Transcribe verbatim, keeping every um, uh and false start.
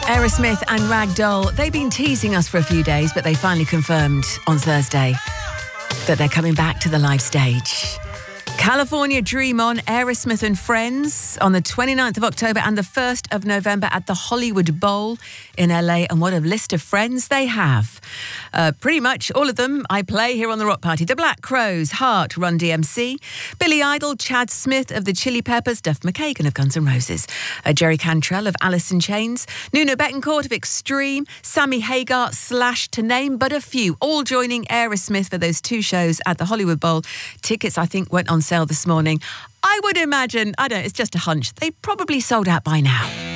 Aerosmith and Ragdoll, they've been teasing us for a few days, but they finally confirmed on Thursday that they're coming back to the live stage. California Dream On, Aerosmith and Friends on the twenty-ninth of October and the first of November at the Hollywood Bowl in L A. And what a list of friends they have. Uh, pretty much all of them I play here on The Rock Party. The Black Crowes, Heart, Run D M C, Billy Idol, Chad Smith of the Chili Peppers, Duff McKagan of Guns N' Roses, uh, Jerry Cantrell of Alice in Chains, Nuno Bettencourt of Extreme, Sammy Hagar, Slash, to name but a few, all joining Aerosmith for those two shows at the Hollywood Bowl. Tickets, I think, went on sale this morning. I would imagine, I don't know, it's just a hunch, they probably sold out by now.